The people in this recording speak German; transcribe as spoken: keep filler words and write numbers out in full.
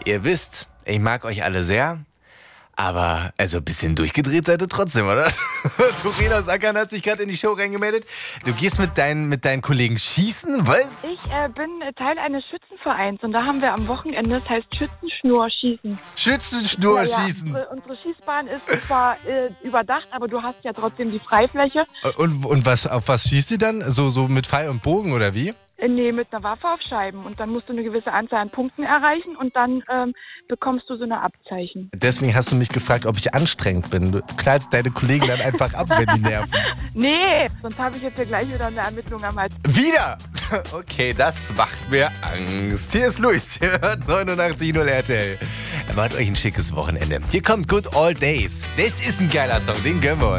Ihr wisst, ich mag euch alle sehr, aber also ein bisschen durchgedreht seid ihr trotzdem, oder? Torena aus Ackern hat sich gerade in die Show reingemeldet. Du gehst mit deinen, mit deinen Kollegen schießen, was? Ich äh, bin Teil eines Schützenvereins und da haben wir am Wochenende, das heißt Schützenschnur-Schießen. Schützenschnur-Schießen. Ja, ja. Unsere, unsere Schießbahn ist zwar äh, überdacht, aber du hast ja trotzdem die Freifläche. Und, und was, auf was schießt ihr dann? So, so mit Pfeil und Bogen oder wie? Äh, nee, mit einer Waffe auf Scheiben. Und dann musst du eine gewisse Anzahl an Punkten erreichen und dann ähm, bekommst du so eine Abzeichen. Deswegen hast du mich gefragt, ob ich anstrengend bin. Du knallst deine Kollegen dann einfach ab, wenn die nerven. Nee, sonst habe ich jetzt hier gleich wieder eine Ermittlung am Hals. Wieder? Okay, das macht mir Angst. Hier ist Luis, ihr hört neunundachtzig Komma null R T L. Macht euch ein schickes Wochenende. Hier kommt Good Old Days. Das ist ein geiler Song, den gönnen wir uns.